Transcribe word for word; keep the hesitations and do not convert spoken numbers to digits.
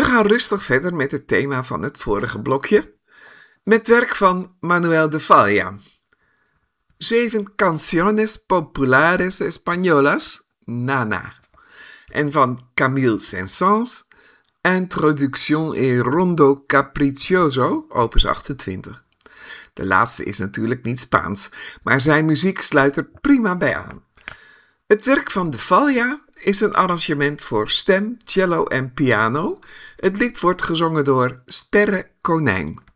gaan rustig verder met het thema van het vorige blokje, met werk van Manuel de Falla. Zeven Canciones Populares Españolas, Nana. En van Camille Saint-Saëns, Introduction e Rondo Capriccioso, opus achtentwintig. De laatste is natuurlijk niet Spaans, maar zijn muziek sluit er prima bij aan. Het werk van de Falla is een arrangement voor stem, cello en piano. Het lied wordt gezongen door Sterre Konijn.